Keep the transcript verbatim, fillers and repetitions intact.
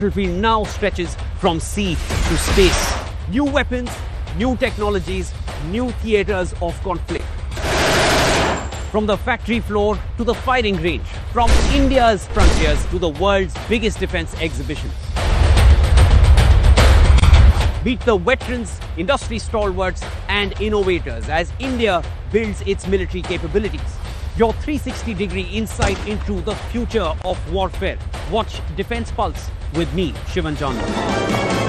battlefield now stretches from sea to space. New weapons, new technologies, new theatres of conflict. From the factory floor to the firing range, from India's frontiers to the world's biggest defence exhibitions. Meet the veterans, industry stalwarts and innovators as India builds its military capabilities. Your three sixty degree insight into the future of warfare. Watch Defence Pulse with me, Shivan Chandra.